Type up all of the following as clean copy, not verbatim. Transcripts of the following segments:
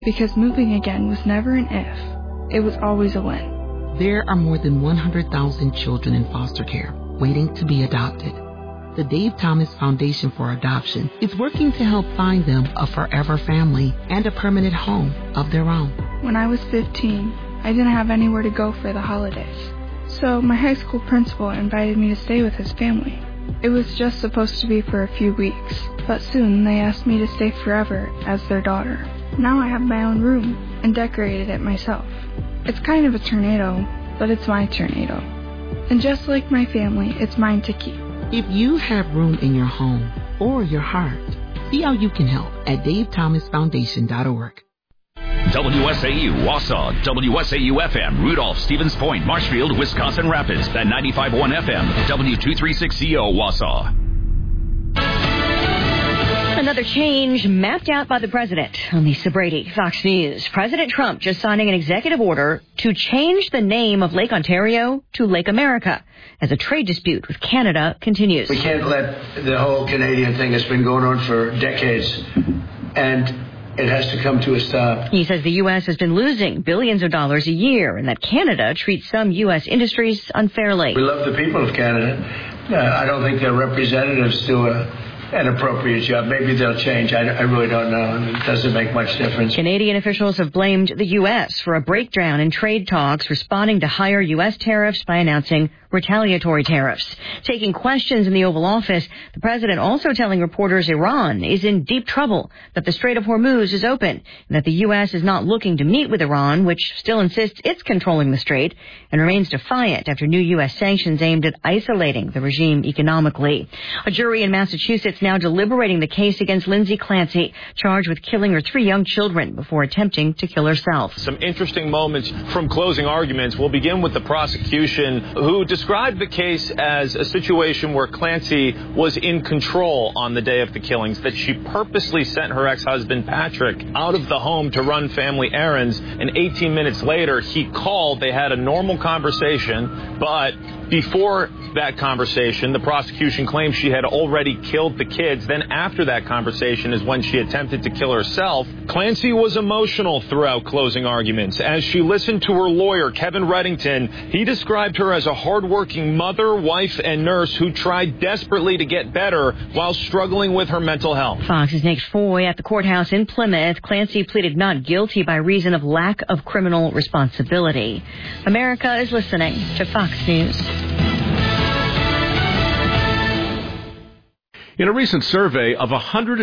because moving again was never an if, it was always a when. There are more than 100,000 children in foster care waiting to be adopted. The Dave Thomas Foundation for Adoption is working to help find them a forever family and a permanent home of their own. When I was 15, I didn't have anywhere to go for the holidays. So my high school principal invited me to stay with his family. It was just supposed to be for a few weeks, but soon they asked me to stay forever as their daughter. Now I have my own room and decorated it myself. It's kind of a tornado, but it's my tornado. And just like my family, it's mine to keep. If you have room in your home or your heart, see how you can help at DaveThomasFoundation.org. WSAU, Wausau, WSAU-FM, Rudolph, Stevens Point, Marshfield, Wisconsin Rapids, at 95.1 FM, W236CO, Wausau. Another change mapped out by the president. On Lisa Brady, Fox News. President Trump just signing an executive order to change the name of Lake Ontario to Lake America as a trade dispute with Canada continues. We can't let the whole Canadian thing that's been going on for decades, and it has to come to a stop. He says the U.S. has been losing billions of dollars a year and that Canada treats some U.S. industries unfairly. We love the people of Canada. I don't think their representatives do an appropriate job. Maybe they'll change. I really don't know. It doesn't make much difference. Canadian officials have blamed the U.S. for a breakdown in trade talks, responding to higher U.S. tariffs by announcing retaliatory tariffs. Taking questions in the Oval Office, the president also telling reporters Iran is in deep trouble, that the Strait of Hormuz is open, and that the U.S. is not looking to meet with Iran, which still insists it's controlling the strait, and remains defiant after new U.S. sanctions aimed at isolating the regime economically. A jury in Massachusetts now deliberating the case against Lindsay Clancy, charged with killing her 3 young children before attempting to kill herself. Some interesting moments from closing arguments. We'll begin with the prosecution, who described the case as a situation where Clancy was in control on the day of the killings, that she purposely sent her ex-husband Patrick out of the home to run family errands, and 18 minutes later he called. They had a normal conversation, but before that conversation, the prosecution claims she had already killed the kids. Then after that conversation is when she attempted to kill herself. Clancy was emotional throughout closing arguments. As she listened to her lawyer, Kevin Reddington, he described her as a hardworking mother, wife, and nurse who tried desperately to get better while struggling with her mental health. Fox's Nick Foy at the courthouse in Plymouth. Clancy pleaded not guilty by reason of lack of criminal responsibility. America is listening to Fox News. In a recent survey of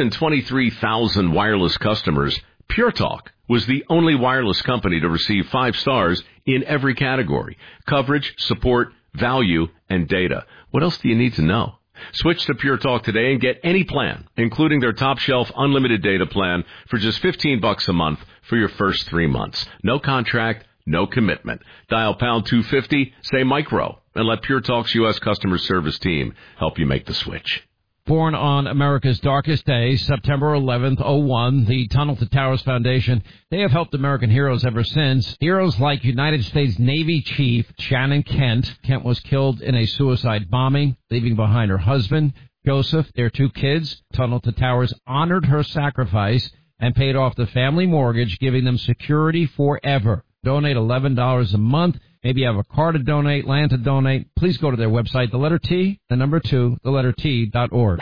123,000 wireless customers, Pure Talk was the only wireless company to receive 5 stars in every category: coverage, support, value, and data. What else do you need to know? Switch to Pure Talk today and get any plan, including their top shelf unlimited data plan, for just $15 a month for your first 3 months. No contract, no commitment. Dial pound 250, say micro, and let Pure Talk's U.S. customer service team help you make the switch. Born on America's darkest day, September 11th, 01, the Tunnel to Towers Foundation, they have helped American heroes ever since. Heroes like United States Navy Chief Shannon Kent. Kent was killed in a suicide bombing, leaving behind her husband, Joseph, their 2 kids. Tunnel to Towers honored her sacrifice and paid off the family mortgage, giving them security forever. Donate $11 a month. Maybe you have a car to donate, land to donate. Please go to their website, the letter T, the number 2, the letter T.org.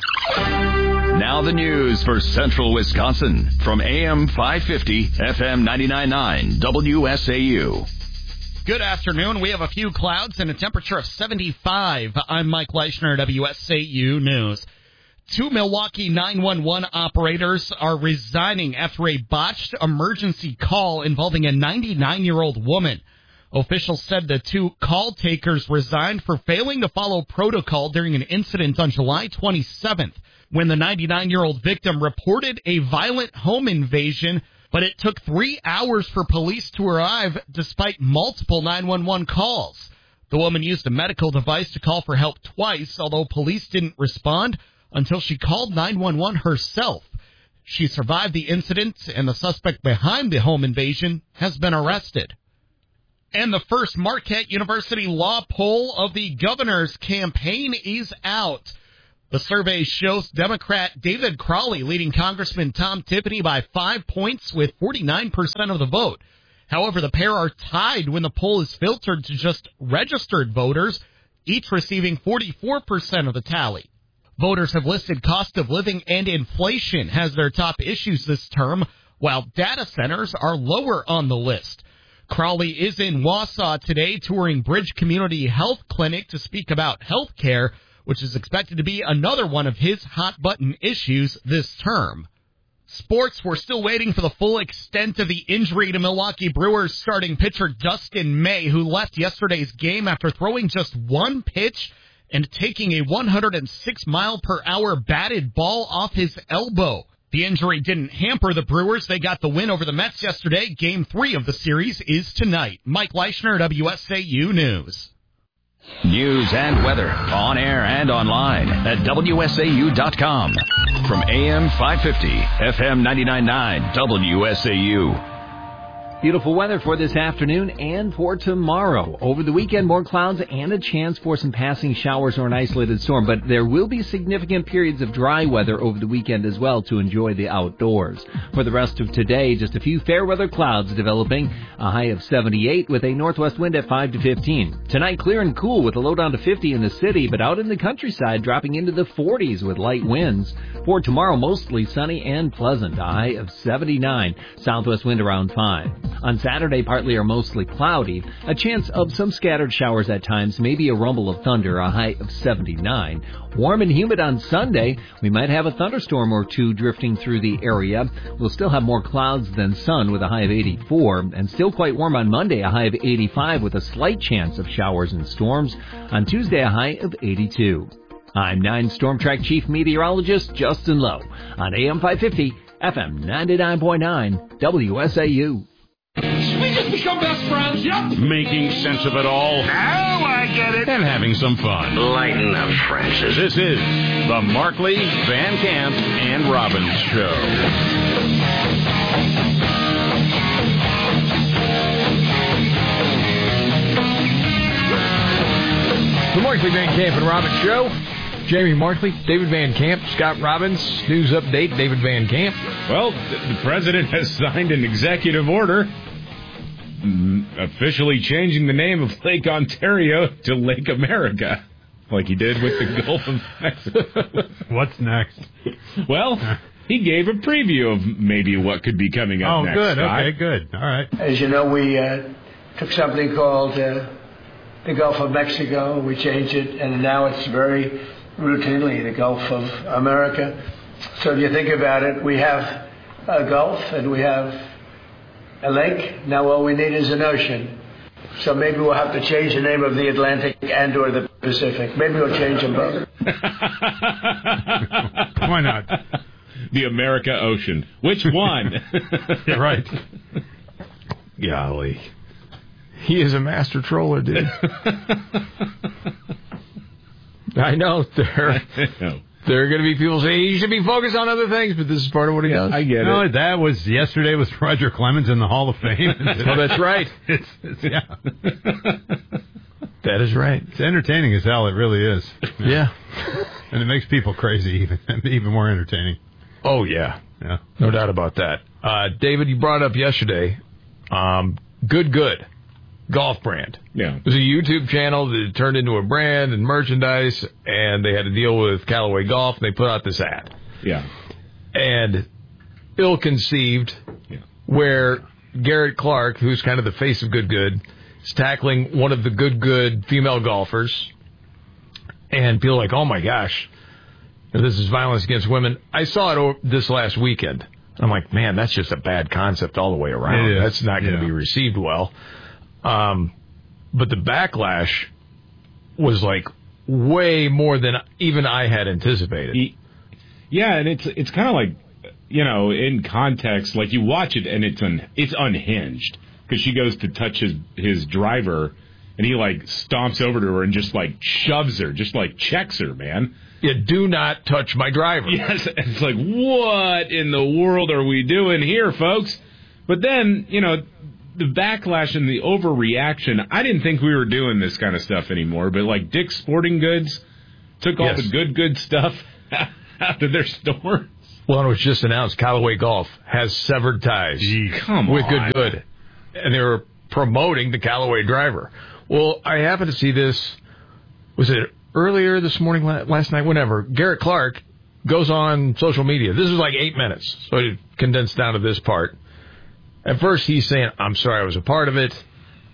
Now the news for Central Wisconsin from AM 550, FM 99.9, WSAU. Good afternoon. We have a few clouds and a temperature of 75. I'm Mike Leischner, WSAU News. 2 Milwaukee 911 operators are resigning after a botched emergency call involving a 99-year-old woman. Officials said the 2 call takers resigned for failing to follow protocol during an incident on July 27th when the 99-year-old victim reported a violent home invasion, but it took 3 hours for police to arrive despite multiple 911 calls. The woman used a medical device to call for help twice, although police didn't respond until she called 911 herself. She survived the incident, and the suspect behind the home invasion has been arrested. And the first Marquette University law poll of the governor's campaign is out. The survey shows Democrat David Crowley leading Congressman Tom Tiffany by 5 points with 49% of the vote. However, the pair are tied when the poll is filtered to just registered voters, each receiving 44% of the tally. Voters have listed cost of living and inflation as their top issues this term, while data centers are lower on the list. Crowley is in Wausau today touring Bridge Community Health Clinic to speak about health care, which is expected to be another one of his hot-button issues this term. Sports, we're still waiting for the full extent of the injury to Milwaukee Brewers starting pitcher Dustin May, who left yesterday's game after throwing just one pitch and taking a 106-mile-per-hour batted ball off his elbow. The injury didn't hamper the Brewers. They got the win over the Mets yesterday. Game 3 of the series is tonight. Mike Leischner, WSAU News. News and weather on air and online at WSAU.com. From AM 550, FM 99.9, WSAU. Beautiful weather for this afternoon and for tomorrow. Over the weekend, more clouds and a chance for some passing showers or an isolated storm, but there will be significant periods of dry weather over the weekend as well to enjoy the outdoors. For the rest of today, just a few fair weather clouds developing, a high of 78 with a northwest wind at 5 to 15. Tonight, clear and cool with a low down to 50 in the city, but out in the countryside, dropping into the 40s with light winds. For tomorrow, mostly sunny and pleasant, a high of 79, southwest wind around 5. On Saturday, partly or mostly cloudy, a chance of some scattered showers at times, maybe a rumble of thunder, a high of 79. Warm and humid on Sunday. We might have a thunderstorm or two drifting through the area. We'll still have more clouds than sun with a high of 84, and still quite warm on Monday, a high of 85 with a slight chance of showers and storms. On Tuesday, a high of 82. I'm 9 Storm Track Chief Meteorologist Justin Lowe on AM 550, FM 99.9, WSAU. We just become best friends, yep. Making sense of it all. Now I get it. And having some fun. Lighten up, Francis. This is the Markley, Van Camp, and Robbins Show. The Markley, Van Camp, and Robbins Show. Jamie Markley, David Van Camp, Scott Robbins, news update, David Van Camp. Well, the president has signed an executive order officially changing the name of Lake Ontario to Lake America, like he did with the Gulf of Mexico. What's next? Well, he gave a preview of maybe what could be coming up next. Oh, good. Scott. Okay, good. All right. As you know, we took something called the Gulf of Mexico. We changed it, and now it's very routinely the Gulf of America. So if you think about it, we have a Gulf and we have a lake. Now all we need is an ocean. So maybe we'll have to change the name of the Atlantic and or the Pacific. Maybe we'll change them both. Why not? The America Ocean. Which one? Yeah, right. Golly. He is a master troller, dude. I know. There are going to be people saying he should be focused on other things, but this is part of what he does. I get it. That was yesterday was Roger Clemens in the Hall of Fame. Oh, that's right. Yeah. That is right. It's entertaining as hell. It really is. Yeah. And it makes people crazy, even more entertaining. Oh, yeah. Yeah. No doubt about that. David, you brought up yesterday, Good. Golf brand. Yeah. It was a YouTube channel that turned into a brand and merchandise, and they had to deal with Callaway Golf, and they put out this ad. Yeah. And ill-conceived, where Garrett Clark, who's kind of the face of Good, is tackling one of the good female golfers, and people are like, oh my gosh, this is violence against women. I saw it this last weekend. I'm like, man, that's just a bad concept all the way around. That's not going to be received well. But the backlash was like way more than even I had anticipated. Yeah, and it's kind of like, in context, like you watch it and it's unhinged because she goes to touch his driver and he like stomps over to her and just like shoves her, just like checks her, man. Yeah, do not touch my driver. Yes, it's like, what in the world are we doing here, folks? But then, the backlash and the overreaction, I didn't think we were doing this kind of stuff anymore, but like Dick's Sporting Goods took all the good stuff after their store. Well, it was just announced Callaway Golf has severed ties with Good. And they were promoting the Callaway driver. Well, I happened to see this, was it earlier this morning, last night, whenever. Garrett Clark goes on social media. This is like 8 minutes, so I condensed down to this part. At first, he's saying, I'm sorry I was a part of it.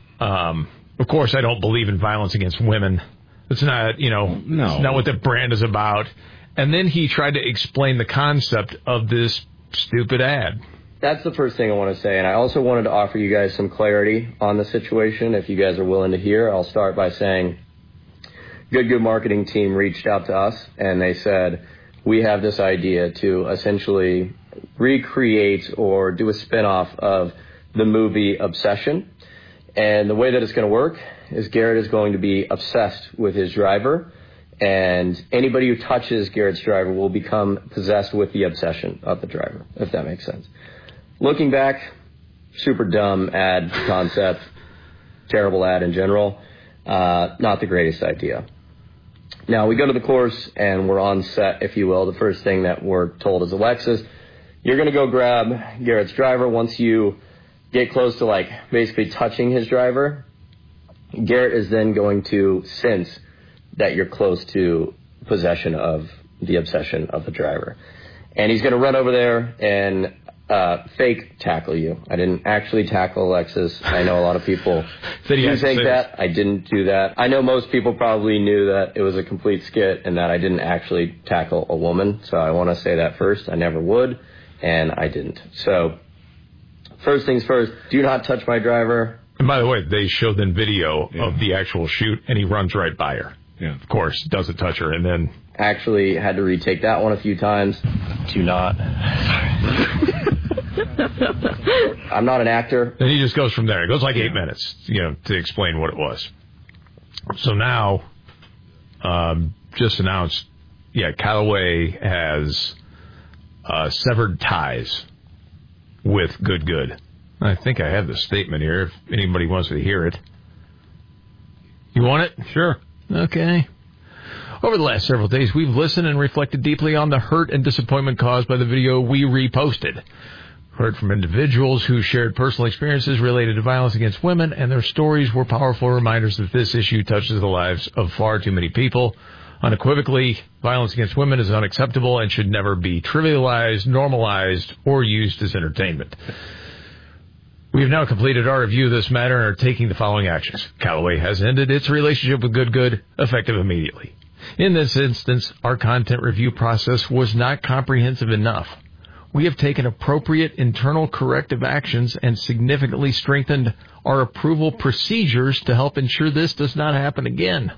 Of course, I don't believe in violence against women. It's not, it's not what the brand is about. And then he tried to explain the concept of this stupid ad. That's the first thing I want to say. And I also wanted to offer you guys some clarity on the situation. If you guys are willing to hear, I'll start by saying Good marketing team reached out to us and they said, we have this idea to essentially recreate or do a spinoff of the movie Obsession. And the way that it's going to work is Garrett is going to be obsessed with his driver. And anybody who touches Garrett's driver will become possessed with the obsession of the driver, if that makes sense. Looking back, super dumb ad concept, terrible ad in general, not the greatest idea. Now, we go to the course, and we're on set, if you will. The first thing that we're told is, Alexis, you're going to go grab Garrett's driver. Once you get close to, basically touching his driver, Garrett is then going to sense that you're close to possession of the obsession of the driver. And he's going to run over there and fake tackle you. I didn't actually tackle Alexis. I know a lot of people do think that. I didn't do that. I know most people probably knew that it was a complete skit and that I didn't actually tackle a woman. So I want to say that first. I never would, and I didn't. So first things first, do not touch my driver. And by the way, they showed them video of the actual shoot, and he runs right by her. Yeah, of course, doesn't touch her, and then... Actually had to retake that one a few times. Do not. I'm not an actor. And he just goes from there. It goes 8 minutes, to explain what it was. So now, just announced, Callaway has severed ties with Good. I think I have the statement here if anybody wants to hear it. You want it? Sure. Okay. Over the last several days, we've listened and reflected deeply on the hurt and disappointment caused by the video we reposted. Heard from individuals who shared personal experiences related to violence against women, and their stories were powerful reminders that this issue touches the lives of far too many people. Unequivocally, violence against women is unacceptable and should never be trivialized, normalized, or used as entertainment. We have now completed our review of this matter and are taking the following actions. Callaway has ended its relationship with Good, effective immediately. In this instance, our content review process was not comprehensive enough. We have taken appropriate internal corrective actions and significantly strengthened our approval procedures to help ensure this does not happen again.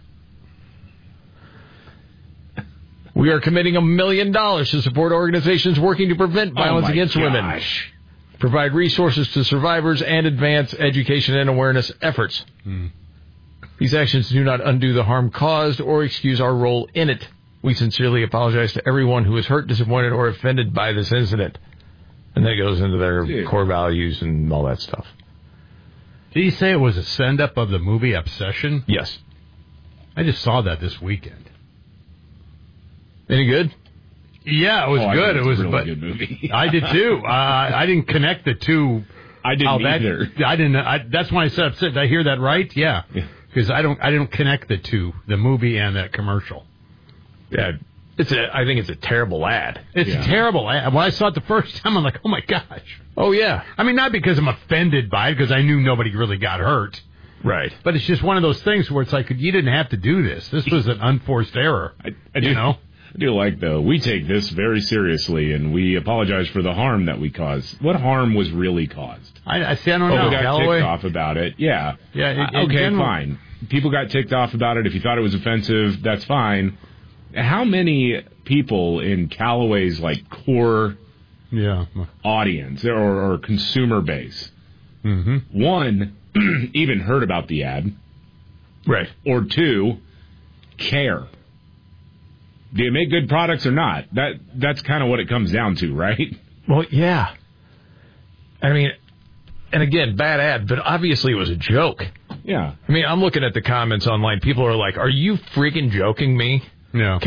We are committing $1 million to support organizations working to prevent violence against women, provide resources to survivors, and advance education and awareness efforts. These actions do not undo the harm caused or excuse our role in it. We sincerely apologize to everyone who was hurt, disappointed, or offended by this incident. And then it goes into their core values and all that stuff. Did he say it was a send-up of the movie Obsession? Yes. I just saw that this weekend. Any good? Yeah, it was good. It was a really good movie. I did too. I didn't connect the two. I didn't either. I didn't. That's why I said upset. Did I hear that right? Yeah. Because I don't connect the two, the movie and that commercial. Yeah, I think it's a terrible ad. It's a terrible ad. When I saw it the first time, I'm like, oh my gosh. Oh yeah. I mean, not because I'm offended by it, because I knew nobody really got hurt. Right. But it's just one of those things where it's like, you didn't have to do this. This was an unforced error. I do like, though, we take this very seriously, and we apologize for the harm that we caused. What harm was really caused? I don't know. We got ticked off about it. Yeah. Okay, fine. People got ticked off about it. If you thought it was offensive, that's fine. How many people in Callaway's core audience or consumer base, one, even heard about the ad, right? Or two, care? Do you make good products or not? That's kind of what it comes down to, right? Well, yeah. I mean, and again, bad ad, but obviously it was a joke. Yeah. I mean, I'm looking at the comments online. People are like, are you freaking joking me? Yeah.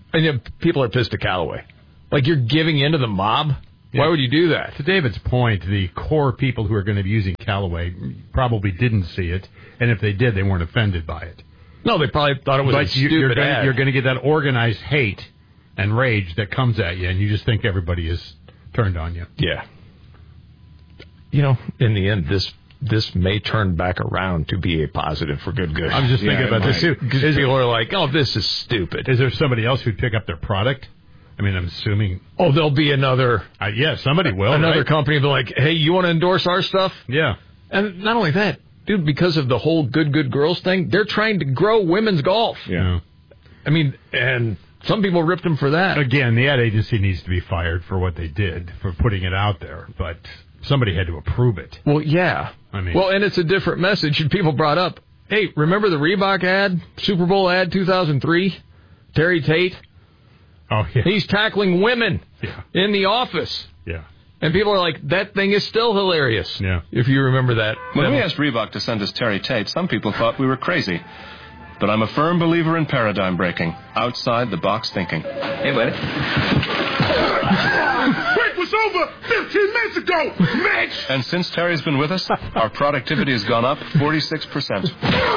And people are pissed at Callaway. Like, you're giving in to the mob? Yeah. Why would you do that? To David's point, the core people who are going to be using Callaway probably didn't see it, and if they did, they weren't offended by it. No, they probably thought it was a stupid ad. You're going to get that organized hate and rage that comes at you, and you just think everybody is turned on you. Yeah. You know, in the end, this may turn back around to be a positive for good. I was just thinking about this too. Because people are like, oh, this is stupid. Is there somebody else who'd pick up their product? I mean, I'm assuming. Oh, there'll be another. Yeah, somebody will. Another company will be like, hey, you want to endorse our stuff? Yeah. And not only that, dude, because of the whole good girls thing, they're trying to grow women's golf. Yeah. I mean, and some people ripped them for that. Again, the ad agency needs to be fired for what they did, for putting it out there. But somebody had to approve it. Well, yeah. I mean, well, and it's a different message. And people brought up, hey, remember the Reebok ad, Super Bowl ad 2003? Terry Tate? Oh, yeah. He's tackling women in the office. Yeah. And people are like, that thing is still hilarious. Yeah. If you remember that. When we asked Reebok to send us Terry Tate, some people thought we were crazy. But I'm a firm believer in paradigm breaking, outside the box thinking. Hey, buddy. Break was over 15 minutes ago, Mitch! And since Terry's been with us, our productivity has gone up 46%.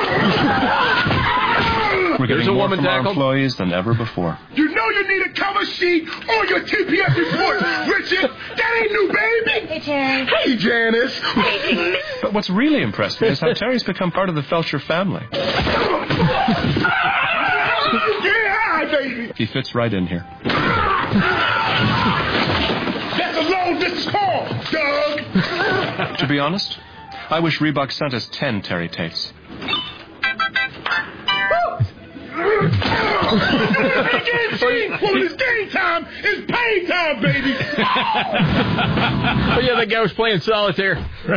We're getting more from our employees than ever before. You know you need a cover sheet on your TPS report, Richard. That ain't new, baby. Hey, Terry. Hey, Janice. But what's really impressed me is how Terry's become part of the Felcher family. Yeah, baby. He fits right in here. That's a long-distance call, Doug. To be honest, I wish Reebok sent us 10 Terry Tates. Well, it's game time. It's pay time, baby. Oh, yeah, that guy was playing solitaire.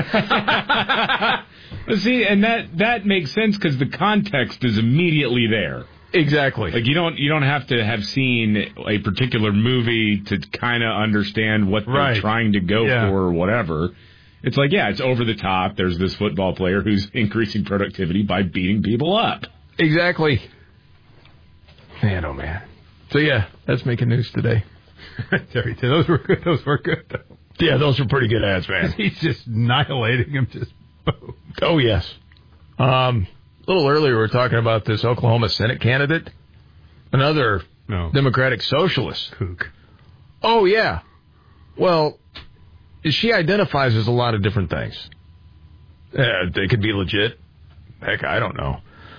See, and that makes sense because the context is immediately there. Exactly. Like you don't have to have seen a particular movie to kind of understand what they're trying to go for or whatever. It's like, yeah, it's over the top. There's this football player who's increasing productivity by beating people up. Exactly. Man, oh man. So yeah, that's making news today. Terry, those were good. Those were good. Yeah, those were pretty good ads, man. He's just annihilating him. Just boom. Oh yes. A little earlier we were talking about this Oklahoma Senate candidate, another Democratic socialist. Kook. Oh yeah. Well, she identifies as a lot of different things. They could be legit. Heck, I don't know.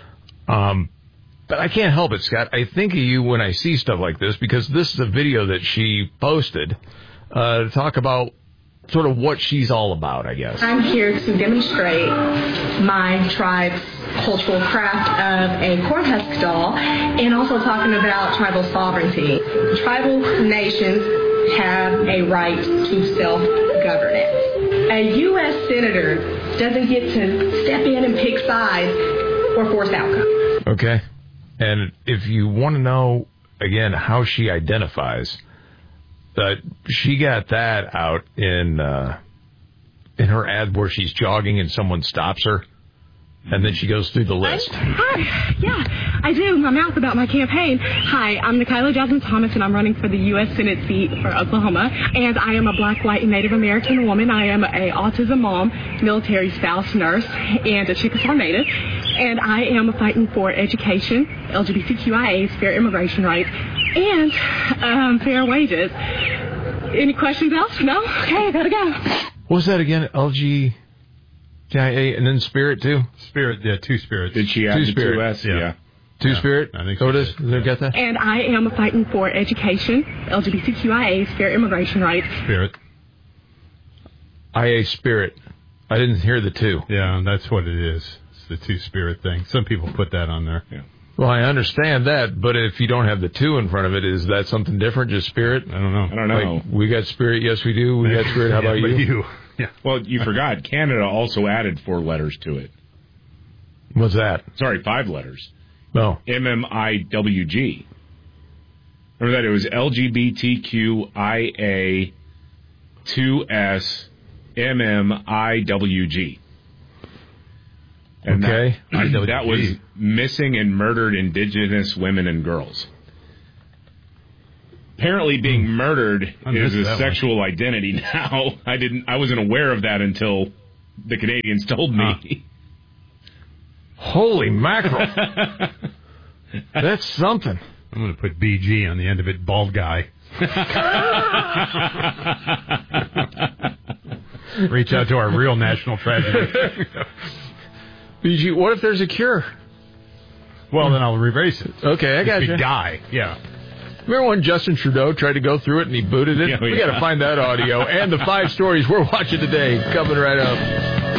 But I can't help it, Scott. I think of you when I see stuff like this because this is a video that she posted to talk about sort of what she's all about, I guess. I'm here to demonstrate my tribe's cultural craft of a cornhusk doll and also talking about tribal sovereignty. Tribal nations have a right to self-governance. A U.S. senator doesn't get to step in and pick sides or force outcomes. Okay. And if you want to know, again, how she identifies, she got that out in her ad where she's jogging and someone stops her, and then she goes through the list. Hi. Yeah, I do. My mouth about my campaign. Hi, I'm Nikayla Jasmine Thomas, and I'm running for the U.S. Senate seat for Oklahoma. And I am a black, white, and Native American woman. I am a autism mom, military spouse, nurse, and a Chickasaw Native. And I am fighting for education, LGBTQIAs, fair immigration rights, and fair wages. Any questions else? No? Okay, I gotta go. What was that again? LGBTQIA and then Spirit, too? Spirit, yeah, Two Spirits. Did she add the two S? Yeah. Two Spirit? I think so. It is? Did I get that? And I am fighting for education, LGBTQIAs, fair immigration rights. Spirit. IA Spirit. I didn't hear the two. Yeah, that's what it is. The Two Spirit thing. Some people put that on there. Yeah. Well, I understand that, but if you don't have the two in front of it, is that something different? Just Spirit? I don't know. Like, we got Spirit. Yes, we do. We got Spirit. How about you? Yeah. Well, you forgot. Canada also added 4 letters to it. What's that? Sorry, 5 letters. No. MMIWG. Remember that? It was LGBTQIA 2S MMIWG. And that was missing and murdered Indigenous women and girls. apparently being murdered is a sexual identity now. I wasn't aware of that until the Canadians told me. Holy mackerel. That's something. I'm going to put BG on the end of it, bald guy. Reach out to our real national tragedy. BG, what if there's a cure? Well, then I'll erase it. Okay, I got you. Guy, yeah. Remember when Justin Trudeau tried to go through it and he booted it? We got to find that audio and the 5 stories we're watching today. Coming right up.